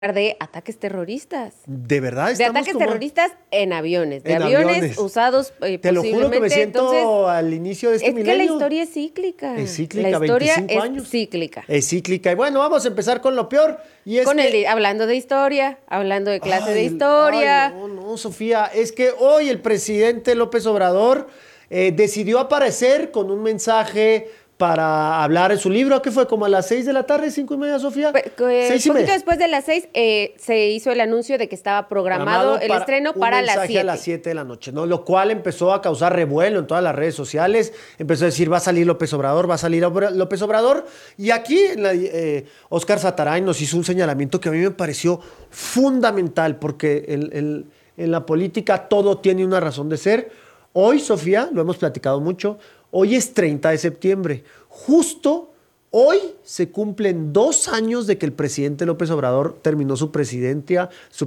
de ataques terroristas. De verdad De estamos ataques como terroristas en aviones. De en aviones usados Te lo juro que me posiblemente. siento Entonces, al inicio de este es que la milenio. historia es cíclica. Es La cíclica, historia 25 es años. cíclica. Es cíclica. Y bueno, vamos a empezar con lo peor. Y es que... Hablando de historia, hablando de clase de Ay, historia. ay, no, Sofía. Es que hoy el presidente López Obrador decidió aparecer con un mensaje para hablar en su libro. ¿Qué fue? ¿Como a las 6 de la tarde, 5:30, Sofía? Un 6:30. poquito después de las 6 se hizo el anuncio de que estaba programado el estreno para las 7. A las 7 de la noche, ¿no? Lo cual empezó a causar revuelo en todas las redes sociales. Empezó a decir, va a salir López Obrador, va a salir López Obrador. Y aquí Óscar Sataray nos hizo un señalamiento que a mí me pareció fundamental, porque en la política todo tiene una razón de ser. Hoy, Sofía, lo hemos platicado mucho, hoy es 30 de septiembre. Justo hoy se cumplen 2 años de que el presidente López Obrador terminó su presidencia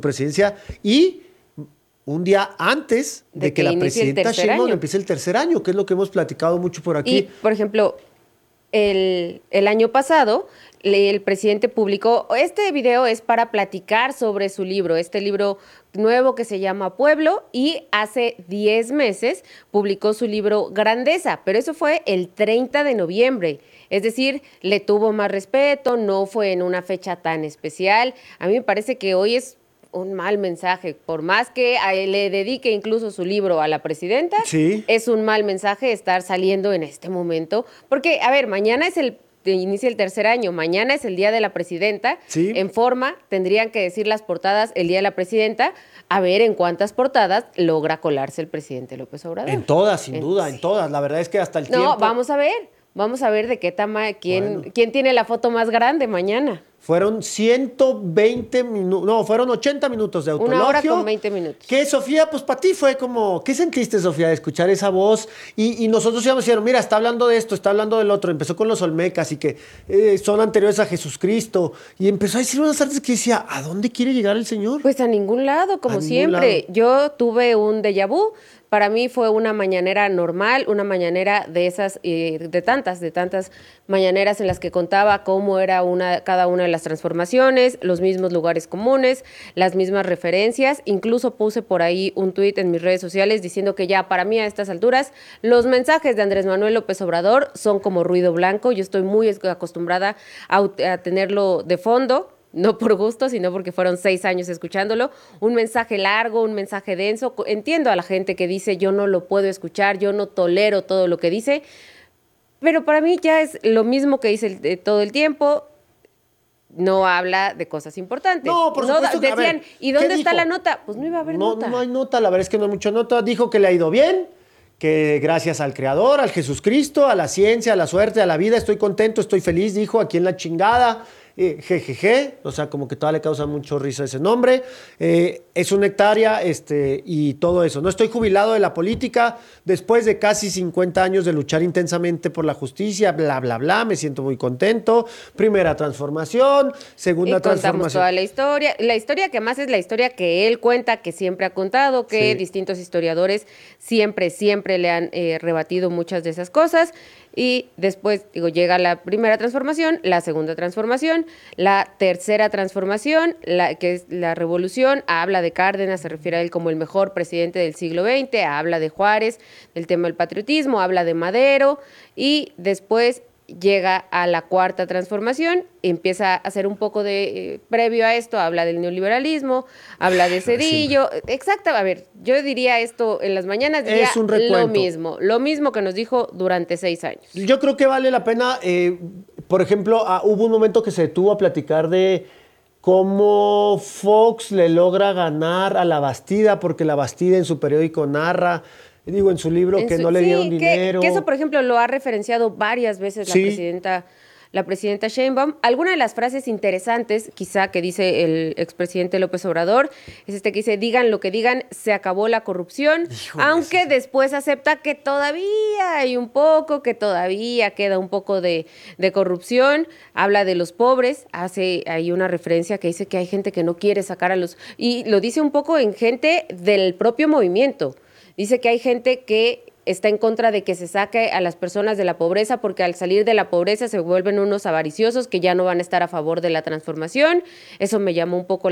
y un día antes de que la presidenta Sheinbaum empiece el tercer año, que es lo que hemos platicado mucho por aquí. Y, por ejemplo, el año pasado el presidente publicó, este video es para platicar sobre su libro, este libro nuevo que se llama Pueblo, y hace 10 meses publicó su libro Grandeza, pero eso fue el 30 de noviembre, es decir, le tuvo más respeto, no fue en una fecha tan especial. A mí me parece que hoy es un mal mensaje, por más que le dedique incluso su libro a la presidenta, sí, es un mal mensaje estar saliendo en este momento, porque, a ver, mañana inicia el tercer año, mañana es el día de la presidenta, sí. En Forma tendrían que decir las portadas el día de la presidenta, a ver en cuántas portadas logra colarse el presidente López Obrador. En todas, sin duda, en todas. La verdad es que hasta el tiempo... No, vamos a ver de qué tamaño, quién tiene la foto más grande mañana. Fueron 120 minutos, no, fueron 80 minutos de autologio. 1 hora con 20 minutos. Que, Sofía, pues para ti fue como, ¿qué sentiste, Sofía, de escuchar esa voz? Y nosotros íbamos diciendo, mira, está hablando de esto, está hablando del otro. Empezó con los Olmecas y que son anteriores a Jesucristo. Y empezó a decir unas artes que decía, ¿a dónde quiere llegar el señor? Pues a ningún lado, como siempre. Lado. Yo tuve un déjà vu. Para mí fue una mañanera normal, una mañanera de esas, de tantas mañaneras en las que contaba cómo era cada una de las transformaciones, los mismos lugares comunes, las mismas referencias. Incluso puse por ahí un tuit en mis redes sociales diciendo que ya para mí a estas alturas los mensajes de Andrés Manuel López Obrador son como ruido blanco. Yo estoy muy acostumbrada a tenerlo de fondo. No por gusto, sino porque fueron 6 años escuchándolo. Un mensaje largo, un mensaje denso. Entiendo a la gente que dice, yo no lo puedo escuchar, yo no tolero todo lo que dice. Pero para mí ya es lo mismo que dice todo el tiempo. No habla de cosas importantes. No, por supuesto que, decían, ¿y dónde está la nota? Pues no iba a haber nota. No hay nota, la verdad es que no hay mucha nota. Dijo que le ha ido bien, que gracias al Creador, al Jesucristo, a la ciencia, a la suerte, a la vida, estoy contento, estoy feliz, dijo, aquí en la chingada. Jejeje, o sea, como que todavía le causa mucho risa ese nombre. Es una hectárea y todo eso. No estoy jubilado de la política después de casi 50 años de luchar intensamente por la justicia, bla, bla, bla. Me siento muy contento. Primera transformación, segunda transformación. Toda la historia que más es la historia que él cuenta, que siempre ha contado, que Sí. distintos historiadores siempre le han rebatido muchas de esas cosas. Y después, llega la primera transformación, la segunda transformación, la tercera transformación, que es la revolución. Habla de Cárdenas, se refiere a él como el mejor presidente del siglo XX, habla de Juárez, del tema del patriotismo, habla de Madero, y después llega a la cuarta transformación, empieza a hacer un poco de previo a esto, habla del neoliberalismo, habla de Cedillo, exacto, a ver, yo diría esto en las mañanas, diría Es un recuento. lo mismo que nos dijo durante 6 años. Yo creo que vale la pena, por ejemplo, hubo un momento que se detuvo a platicar de cómo Fox le logra ganar a La Bastida, porque La Bastida en su periódico narra, en su libro, que no le dieron dinero. Que eso, por ejemplo, lo ha referenciado varias veces la presidenta Sheinbaum. Alguna de las frases interesantes, quizá, que dice el expresidente López Obrador, es que dice, digan lo que digan, se acabó la corrupción, Híjole, aunque después acepta que todavía hay un poco, que todavía queda un poco de corrupción. Habla de los pobres, hace ahí una referencia que dice que hay gente que no quiere sacar a los... Y lo dice un poco en gente del propio movimiento. Dice que hay gente que está en contra de que se saque a las personas de la pobreza, porque al salir de la pobreza se vuelven unos avariciosos que ya no van a estar a favor de la transformación. Eso me llamó un poco